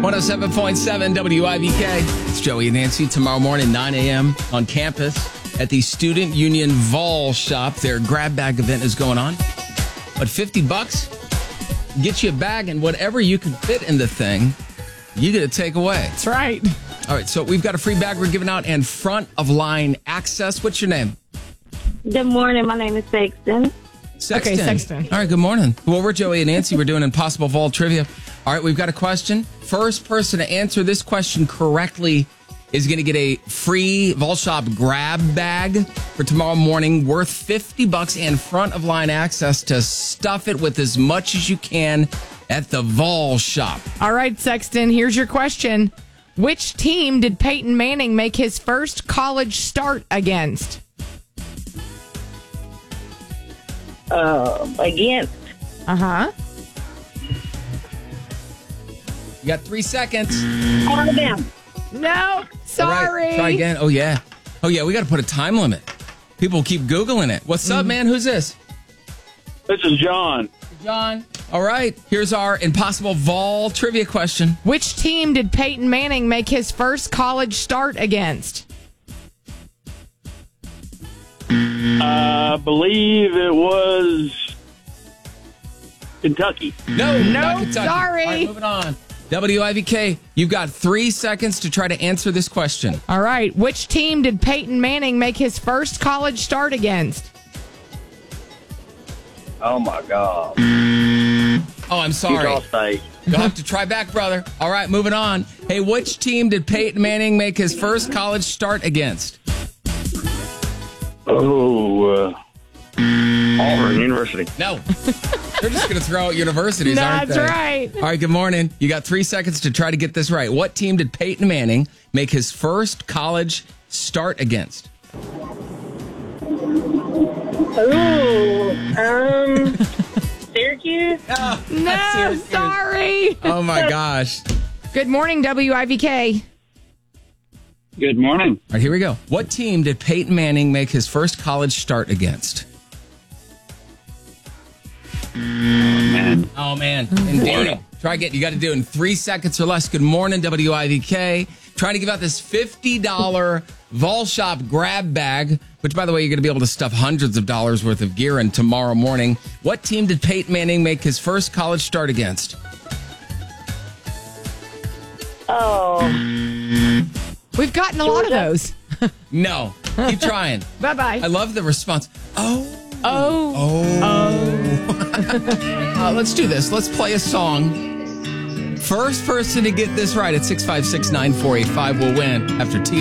107.7 WIVK. It's Joey and Nancy tomorrow morning, 9 a.m. on campus at the Student Union Vol Shop. Their grab bag event is going on. But $50 get you a bag, and whatever you can fit in the thing, you get to take away. That's right. All right, so we've got a free bag we're giving out and front of line access. What's your name? Good morning. My name is Sexton. Sexton. Okay, Sexton. All right, good morning. Well, we're Joey and Nancy. We're doing Impossible Vol Trivia. All right, we've got a question. First person to answer this question correctly is going to get a free Vol Shop grab bag for tomorrow morning worth $50 and front of line access to stuff it with as much as you can at the Vol Shop. All right, Sexton, here's your question. Which team did Peyton Manning make his first college start against? Against. Uh-huh. You got 3 seconds. Alabama. No, sorry. All right, try again. Oh, yeah, we got to put a time limit. People keep Googling it. What's up, man? Who's this? This is John. John. All right, here's our Impossible Vol trivia question. Which team did Peyton Manning make his first college start against? I believe it was Kentucky. No, not Kentucky. sorry. All right, moving on. WIVK, you've got 3 seconds to try to answer this question. All right. Which team did Peyton Manning make his first college start against? Oh, my God. Oh, I'm sorry. Utah State. You'll have to try back, brother. All right, moving on. Hey, which team did Peyton Manning make his first college start against? Oh, Auburn University. No. They're just going to throw out universities, aren't they? That's right. All right, good morning. You got 3 seconds to try to get this right. What team did Peyton Manning make his first college start against? Syracuse. No, sorry. Oh, my gosh. Good morning, WIVK. Good morning. All right, here we go. What team did Peyton Manning make his first college start against? Man. Oh, man. Indeed. Try again. You got to do it in 3 seconds or less. Good morning, WIVK. Trying to give out this $50 Vol Shop grab bag, which, by the way, you're going to be able to stuff hundreds of dollars worth of gear in tomorrow morning. What team did Peyton Manning make his first college start against? We've gotten a lot of those. No. Keep trying. Bye-bye. I love the response. Let's do this. Let's play a song. First person to get this right at 656-9485 will win after T.